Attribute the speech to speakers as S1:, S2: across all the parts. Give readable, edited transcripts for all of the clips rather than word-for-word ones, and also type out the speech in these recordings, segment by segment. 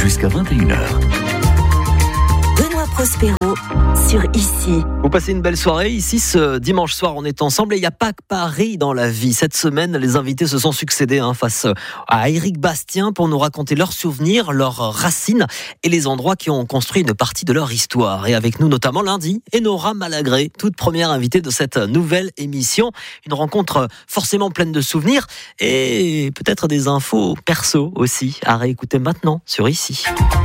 S1: jusqu'à 21h.
S2: Benoît Prospero sur Ici.
S3: Vous passez une belle soirée. Ici, ce dimanche soir, on est ensemble et il n'y a pas que Paris dans la vie. Cette semaine, les invités se sont succédés face à Éric Bastien pour nous raconter leurs souvenirs, leurs racines et les endroits qui ont construit une partie de leur histoire. Et avec nous, notamment lundi, Enora Malagré, toute première invitée de cette nouvelle émission. Une rencontre forcément pleine de souvenirs et peut-être des infos perso aussi à réécouter maintenant sur Ici.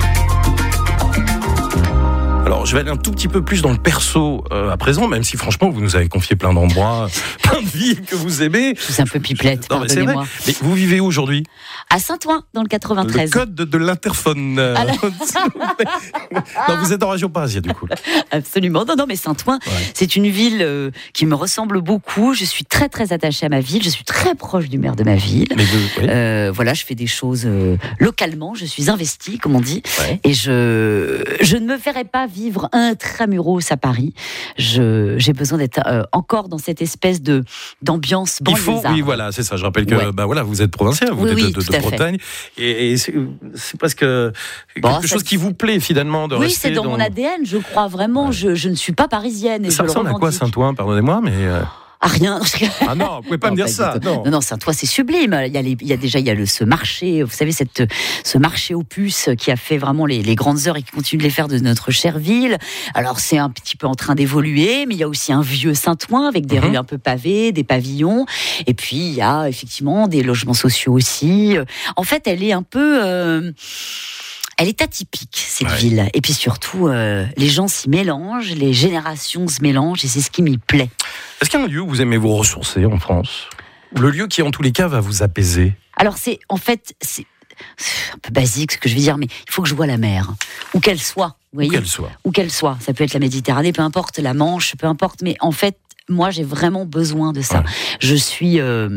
S4: Alors, je vais aller un tout petit peu plus dans le perso à présent, même si franchement, vous nous avez confié plein d'endroits, plein de villes que vous aimez.
S5: C'est un peu pipelette,
S4: non,
S5: pardonnez-moi.
S4: mais c'est vrai. Mais vous vivez où aujourd'hui ?
S5: À Saint-Ouen, dans le 93.
S4: Le code de l'interphone. Non, vous êtes en région parisienne, du coup.
S5: Absolument. Non, mais Saint-Ouen, c'est une ville qui me ressemble beaucoup. Je suis très, très attachée à ma ville. Je suis très proche du maire de ma ville. Voilà, je fais des choses localement. Je suis investie, comme on dit. Ouais. Et je ne me ferai pas vivre intramuros à Paris. J'ai besoin d'être encore dans cette espèce d'ambiance banlieusarde.
S4: Oui, voilà, c'est ça. Je rappelle que vous êtes provincial, vous êtes de Bretagne, et c'est presque quelque chose qui vous plaît finalement de rester.
S5: Oui, c'est dans mon ADN. Je crois vraiment. Ouais. Je ne suis pas parisienne. Et
S4: ça ressemble à quoi Saint-Ouen ? Pardonnez-moi, mais.
S5: Ah, rien.
S4: Ah non, vous pouvez pas me dire ça.
S5: Non, Saint-Ouen, c'est sublime. Il y a ce marché, vous savez, ce marché aux puces qui a fait vraiment les grandes heures et qui continue de les faire de notre chère ville. Alors, c'est un petit peu en train d'évoluer, mais il y a aussi un vieux Saint-Ouen avec des rues un peu pavées, des pavillons. Et puis, il y a effectivement des logements sociaux aussi. En fait, elle est un peu... Elle est atypique, cette ville. Et puis surtout, les gens s'y mélangent, les générations se mélangent, et c'est ce qui m'y plaît.
S4: Est-ce qu'il y a un lieu où vous aimez vous ressourcer en France ? Le lieu qui, en tous les cas, va vous apaiser ?
S5: Alors, c'est un peu basique ce que je vais dire, mais il faut que je voie la mer, où qu'elle soit. Vous voyez ? Où qu'elle soit. Ça peut être la Méditerranée, peu importe, la Manche, peu importe. Mais en fait, moi, j'ai vraiment besoin de ça. Ouais. Je suis...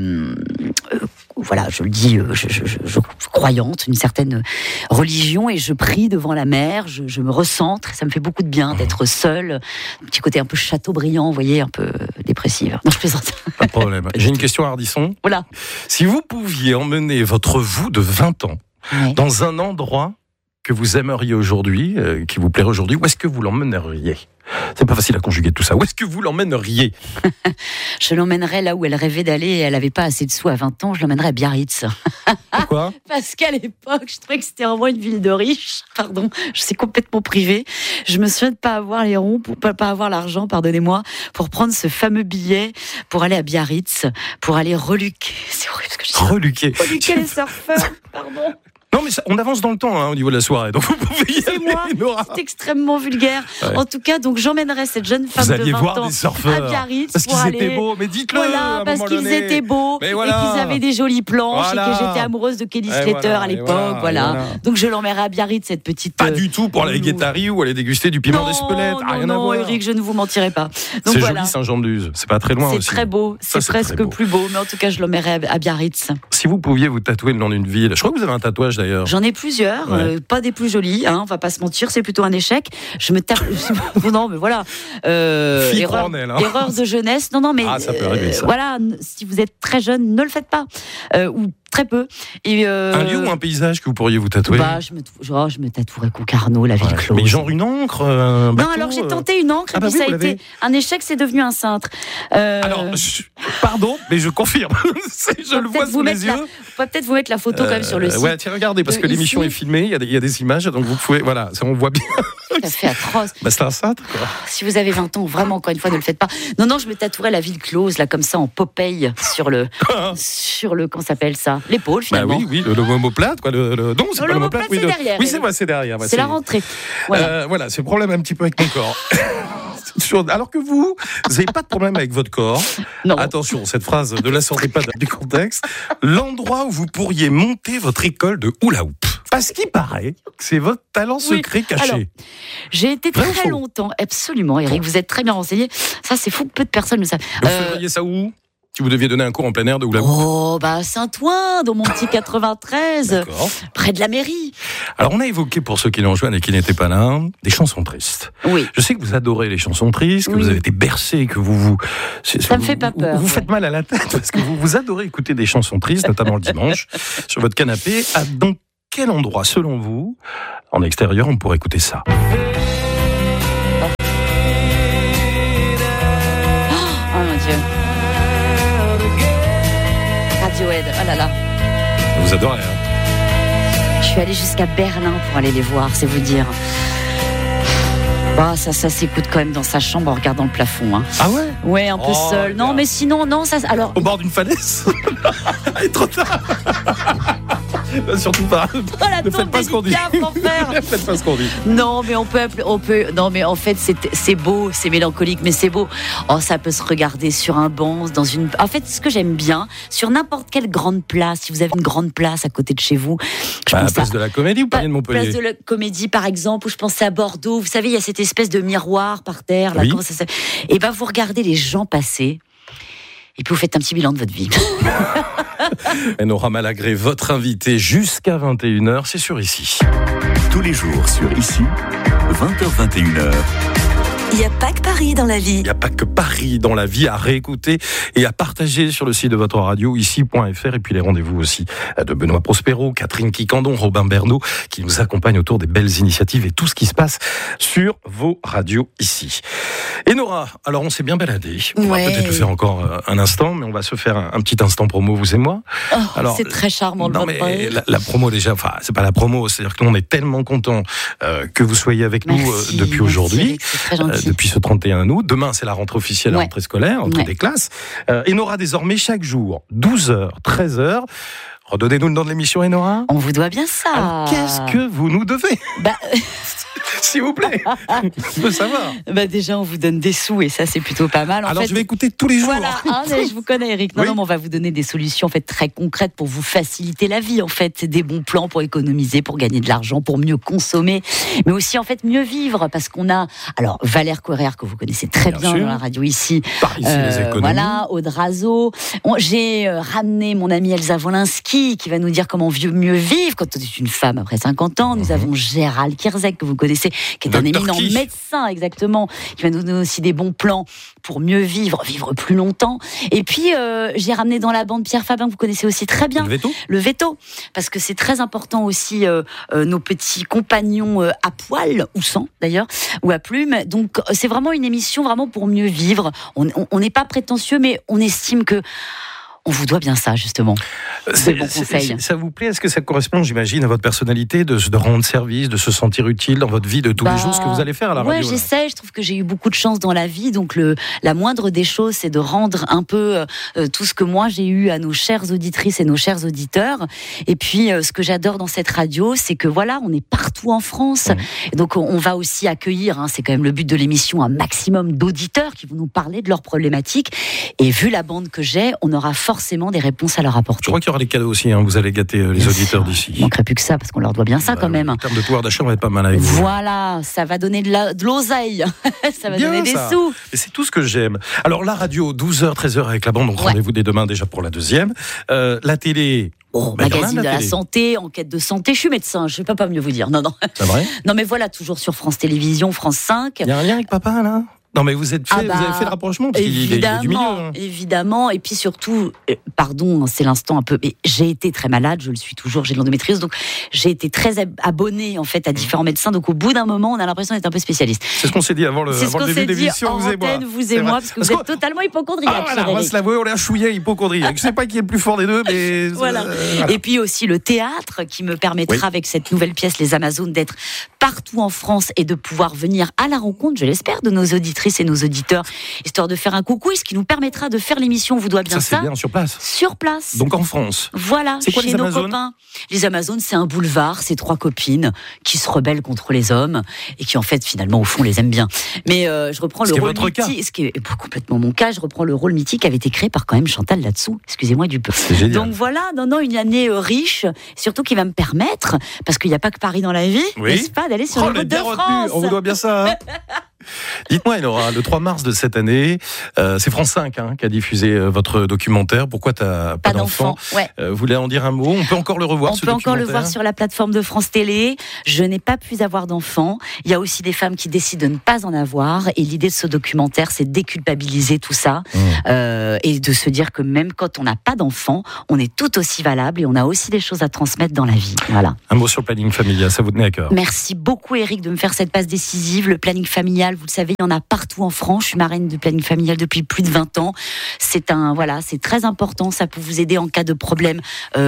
S5: je le dis, je croyante, une certaine religion, et je prie devant la mer, je me recentre, ça me fait beaucoup de bien d'être seule, un petit côté un peu Châteaubriand, vous voyez, un peu dépressive. Non, je plaisante.
S4: Pas de problème. J'ai une question à Ardisson.
S5: Voilà.
S4: Si vous pouviez emmener votre vous de 20 ans dans un endroit que vous aimeriez aujourd'hui, qui vous plairait aujourd'hui, où est-ce que vous l'emmèneriez ? C'est pas facile à conjuguer tout ça. Où est-ce que vous l'emmèneriez ?
S5: Je l'emmènerais là où elle rêvait d'aller et elle n'avait pas assez de sous à 20 ans. Je l'emmènerais à Biarritz.
S4: Pourquoi ?
S5: Parce qu'à l'époque, je trouvais que c'était vraiment une ville de riches. Pardon, je suis complètement privée. Je me souviens de pas avoir les ronds, pour pas avoir l'argent, pardonnez-moi, pour prendre ce fameux billet pour aller à Biarritz, pour aller reluquer. C'est horrible ce que je dis.
S4: Reluquer
S5: les surfeurs, pardon.
S4: Non, mais on avance dans le temps au niveau de la soirée, donc vous pouvez y aller.
S5: C'est moi, c'est extrêmement vulgaire. Ouais. En tout cas, donc j'emmènerais cette jeune femme de 20 ans à Biarritz
S4: parce qu'ils étaient beaux, mais dites-le.
S5: Voilà, parce qu'ils étaient beaux et qu'ils avaient des jolies planches et que j'étais amoureuse de Kelly Slater à l'époque. Voilà. Donc je l'emmènerais à Biarritz, cette petite.
S4: Pas du tout pour aller à Guétari ou aller déguster du piment d'Espelette.
S5: Non, Eric, je ne vous mentirai pas.
S4: Donc, c'est joli Saint-Jean-de-Luz, c'est pas très loin aussi.
S5: C'est très beau, c'est presque plus beau, mais en tout cas, je l'emmènerais à Biarritz.
S4: Si vous pouviez vous tatouer le nom d'une ville, je crois que vous avez un tatouage d'ailleurs.
S5: J'en ai plusieurs. Pas des plus jolis, on va pas se mentir, c'est plutôt un échec. Je me tape. Non, mais voilà. Erreur de jeunesse. Non, mais.
S4: Ça peut arriver, ça.
S5: Voilà, si vous êtes très jeune, ne le faites pas. Ou très peu. Et,
S4: un lieu ou un paysage que vous pourriez vous tatouer ?
S5: Je me tatouerais Concarneau, la ville close.
S4: Mais genre une encre, un bateau,
S5: Non, alors j'ai tenté une encre, et puis ça a été un échec, c'est devenu un cintre.
S4: Alors, pardon, mais je confirme. Je le vois sous les yeux.
S5: On va peut-être vous mettre la photo quand même sur le site.
S4: Ouais, tiens, regardez, parce que l'émission est filmée, il y a des images, donc vous pouvez, voilà, ça on voit bien.
S5: Ça fait atroce.
S4: C'est un cintre, quoi.
S5: Si vous avez 20 ans, vraiment, encore une fois, ne le faites pas. Non, je me tatouerais la ville close, là, comme ça, en Popeye, sur le, comment s'appelle ça ? L'épaule, finalement.
S4: Oui, le l'omoplate, quoi. Non, c'est pas l'omoplate,
S5: c'est derrière.
S4: Oui, c'est derrière.
S5: C'est la rentrée.
S4: Voilà, c'est le problème un petit peu avec mon corps. Alors que vous n'avez pas de problème avec votre corps.
S5: Non.
S4: Attention, cette phrase ne la sortez pas du contexte. L'endroit où vous pourriez monter votre école de hula hoop. Parce qu'il paraît que c'est votre talent secret caché. Alors,
S5: j'ai été très longtemps, absolument, Eric, vous êtes très bien renseigné. Ça, c'est fou que peu de personnes le savent.
S4: Vous feriez ça où ? Si vous deviez donner un cours en plein air de hula hoop.
S5: Saint-Ouen, dans mon petit 93,
S4: D'accord.
S5: Près de la mairie.
S4: Alors, on a évoqué, pour ceux qui l'ont joué et qui n'étaient pas là, des chansons tristes.
S5: Oui.
S4: Je sais que vous adorez les chansons tristes, que vous avez été bercé, que
S5: ça me fait pas peur.
S4: Vous faites mal à la tête, parce que vous adorez écouter des chansons tristes, notamment le dimanche, sur votre canapé. Dans quel endroit, selon vous, En extérieur, on pourrait écouter ça.
S5: Oh mon Dieu. Radiohead, oh là là.
S4: Vous adorez, hein?
S5: Je suis allée jusqu'à Berlin pour aller les voir, c'est vous dire. Bah, ça s'écoute quand même dans sa chambre en regardant le plafond. Hein.
S4: Ah ouais?
S5: Ouais, un peu seul. Non, mais sinon, non, ça. Alors.
S4: Au bord d'une falaise? Il est trop tard. Surtout pas.
S5: Oh, la
S4: ne faites pas ce qu'on dit. Ne faites pas ce qu'on dit.
S5: Non, mais on peut. Non, mais en fait, c'est beau, c'est mélancolique, mais c'est beau. Oh, ça peut se regarder sur un banc, dans une. En fait, ce que j'aime bien, sur n'importe quelle grande place, si vous avez une grande place à côté de chez vous.
S4: À la place de la Comédie ou Palais de Montpellier?
S5: Place de la Comédie, par exemple, où je pensais à Bordeaux. Vous savez, il y a cette espèce de miroir par terre. Là,
S4: oui.
S5: comment ça s'appelle? Et ben, vous regardez les gens passer, et puis vous faites un petit bilan de votre vie.
S4: Enora Malagré, votre invitée jusqu'à 21h, c'est sur Ici.
S2: Tous les jours sur Ici, 20h-21h. Il n'y a pas que Paris dans la vie.
S4: Il n'y a pas que Paris dans la vie, à réécouter et à partager sur le site de votre radio, ici.fr, et puis les rendez-vous aussi de Benoît Prospero, Catherine Quicandon, Robin Bernot, qui nous accompagnent autour des belles initiatives et tout ce qui se passe sur vos radios ici. Et Nora, alors on s'est bien baladé. On va peut-être le faire encore un instant, mais on va se faire un petit instant promo, vous et moi.
S5: Oh,
S4: alors,
S5: c'est très charmant de votre part.
S4: La promo déjà, enfin c'est pas la promo, c'est-à-dire que nous on est tellement contents que vous soyez avec nous depuis aujourd'hui.
S5: C'est très gentil.
S4: Depuis ce 31 août. Demain, c'est la rentrée officielle, la rentrée scolaire, en toutes les classes. Enora, désormais, chaque jour, 12h, 13h. Redonnez-nous le nom de l'émission, Enora.
S5: On vous doit bien ça.
S4: Alors, qu'est-ce que vous nous devez? S'il vous plaît, je veux savoir.
S5: Déjà, on vous donne des sous et ça, c'est plutôt pas mal.
S4: Alors, je vais écouter tous les jours.
S5: Voilà, je vous connais, Eric. Non, mais on va vous donner des solutions en fait très concrètes pour vous faciliter la vie. En fait, des bons plans pour économiser, pour gagner de l'argent, pour mieux consommer, mais aussi en fait mieux vivre, parce qu'on a alors Valère Coerrer que vous connaissez très bien dans la radio ici.
S4: Par ici les économies.
S5: Voilà, Aude Razo. J'ai ramené mon amie Elsa Wolinski qui va nous dire comment mieux vivre quand on est une femme après 50 ans. Nous avons Gérald Kierzek que vous connaissez, qui est un éminent médecin, exactement, qui va nous donner aussi des bons plans pour mieux vivre plus longtemps. Et puis, j'ai ramené dans la bande Pierre Fabin, que vous connaissez aussi très bien. Le veto, parce que c'est très important aussi, nos petits compagnons à poil, ou sans d'ailleurs, ou à plumes. Donc, c'est vraiment une émission vraiment pour mieux vivre. On n'est pas prétentieux, mais on estime que on vous doit bien ça, justement. C'est bon conseil.
S4: Ça vous plaît? Est-ce que ça correspond, j'imagine, à votre personnalité de rendre service, de se sentir utile dans votre vie de tous les jours, ce que vous allez faire à la radio?
S5: Ouais, j'essaie. Je trouve que j'ai eu beaucoup de chance dans la vie. Donc, la moindre des choses, c'est de rendre un peu tout ce que moi j'ai eu à nos chères auditrices et nos chers auditeurs. Et puis, ce que j'adore dans cette radio, c'est que voilà, on est partout en France. Et donc, on va aussi accueillir, c'est quand même le but de l'émission, un maximum d'auditeurs qui vont nous parler de leurs problématiques. Et vu la bande que j'ai, on aura forcément des réponses à leur apporter.
S4: Je crois qu'il y aura les cadeaux aussi, vous allez gâter les auditeurs d'ici.
S5: Il ne manquerait plus que ça, parce qu'on leur doit bien ça quand même.
S4: En termes de pouvoir d'achat, on va être pas mal avec vous.
S5: Voilà, ça va donner de l'oseille, ça va donner des sous.
S4: Et c'est tout ce que j'aime. Alors la radio, 12h, 13h avec la bande, donc rendez-vous dès demain déjà pour la deuxième. La télé...
S5: magazine de la santé, enquête de santé. Je suis médecin, je ne peux pas mieux vous dire. Non.
S4: C'est vrai?
S5: Non, mais voilà, toujours sur France Télévisions, France 5.
S4: Il y a un lien avec papa, là? Non, mais vous avez fait le rapprochement, parce qu'il est du milieu.
S5: Évidemment, et puis surtout, pardon, c'est l'instant un peu, mais j'ai été très malade, je le suis toujours, j'ai de l'endométriose, donc j'ai été très abonnée en fait à différents médecins, donc au bout d'un moment, on a l'impression d'être un peu spécialiste.
S4: C'est ce qu'on s'est dit avant le début d'émission, vous et moi.
S5: Parce que vous êtes totalement hypochondriaque.
S4: On va se l'avouer, on est un chouïa hypochondriaque. Je sais pas qui est le plus fort des deux, mais...
S5: Voilà. Et puis aussi le théâtre, qui me permettra avec cette nouvelle pièce, Les Amazones, d'être partout en France et de pouvoir venir à la rencontre, je l'espère, de nos auditrices et nos auditeurs, histoire de faire un coucou, et ce qui nous permettra de faire l'émission, on vous doit bien ça.
S4: C'est bien, sur place.
S5: Sur place.
S4: Donc en France.
S5: Voilà,
S4: c'est quoi,
S5: chez nos copains. Les Amazones, c'est un boulevard, c'est 3 copines qui se rebellent contre les hommes et qui en fait, finalement, au fond, les aiment bien. Mais je reprends le rôle mythique, ce qui est complètement mon cas, je reprends le rôle mythique qui avait été créé par quand même Chantal là-dessous. Excusez-moi du peu. Donc voilà, une année riche, surtout qui va me permettre, parce qu'il n'y a pas que Paris dans la vie, n'est-ce pas, d'aller sur les routes de France.
S4: On vous doit bien ça. Dites-moi, Enora, le 3 mars de cette année, c'est France 5 qui a diffusé votre documentaire. Pourquoi t'as pas d'enfant?
S5: Ouais.
S4: Vous voulez en dire un mot? On peut encore le revoir, ce documentaire? On peut encore le voir
S5: sur la plateforme de France Télé. Je n'ai pas pu avoir d'enfant. Il y a aussi des femmes qui décident de ne pas en avoir. Et l'idée de ce documentaire, c'est de déculpabiliser tout ça et de se dire que même quand on n'a pas d'enfant, on est tout aussi valable et on a aussi des choses à transmettre dans la vie. Voilà.
S4: Un mot sur le planning familial, ça vous tenait à cœur?
S5: Merci beaucoup, Eric, de me faire cette passe décisive. Le planning familial, vous le savez, il y en a partout en France. Je suis marraine de planning familial depuis plus de 20 ans. C'est très important. Ça peut vous aider en cas de problème,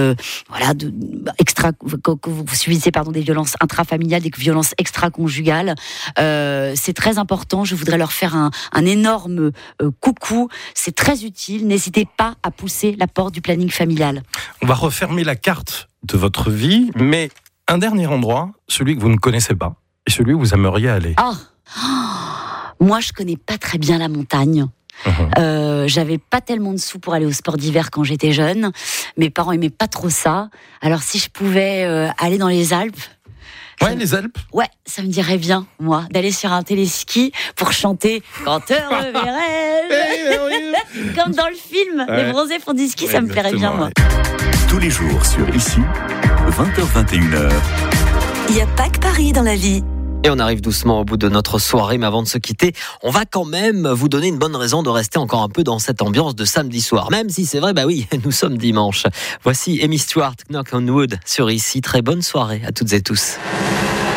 S5: que vous subissez, des violences intrafamiliales, des violences extra-conjugales. C'est très important. Je voudrais leur faire un énorme coucou. C'est très utile. N'hésitez pas à pousser la porte du planning familial.
S4: On va refermer la carte de votre vie, mais un dernier endroit, celui que vous ne connaissez pas, et celui où vous aimeriez aller.
S5: Moi, je connais pas très bien la montagne. J'avais pas tellement de sous pour aller au sport d'hiver quand j'étais jeune. Mes parents aimaient pas trop ça. Alors si je pouvais aller dans les Alpes.
S4: Les Alpes.
S5: Ouais, ça me dirait bien, moi, d'aller sur un téléski pour chanter Quand te reverrai. Comme dans le film, les bronzés font du ski, ça me plairait bien, moi.
S2: Tous les jours sur Ici, 20h-21h.
S1: Il n'y a pas que Paris dans la vie.
S3: Et on arrive doucement au bout de notre soirée, mais avant de se quitter, on va quand même vous donner une bonne raison de rester encore un peu dans cette ambiance de samedi soir. Même si c'est vrai, nous sommes dimanche. Voici Amy Stewart, Knock on Wood sur Ici. Très bonne soirée à toutes et tous.